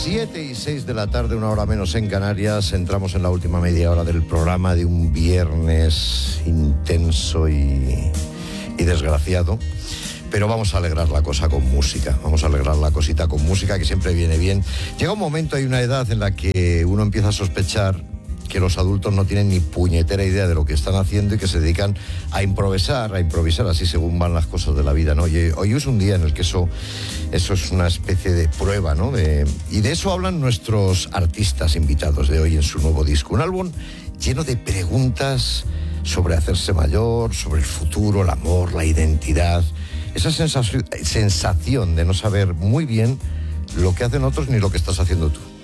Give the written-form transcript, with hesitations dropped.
7:06 de la tarde, una hora menos en Canarias. Entramos en la última media hora del programa de un viernes intenso y desgraciado. Pero vamos a alegrar la cosa con música. Vamos a alegrar la cosita con música, que siempre viene bien. Llega un momento, hay una edad en la que uno empieza a sospechar que los adultos no tienen ni puñetera idea de lo que están haciendo y que se dedican a improvisar así según van las cosas de la vida, ¿no? Y hoy es un día en el que eso es una especie de prueba, ¿no? Y de eso hablan nuestros artistas invitados de hoy en su nuevo disco. Un álbum lleno de preguntas sobre hacerse mayor, sobre el futuro, el amor, la identidad. Esa sensación de no saber muy bien lo que hacen otros ni lo que estás haciendo tú.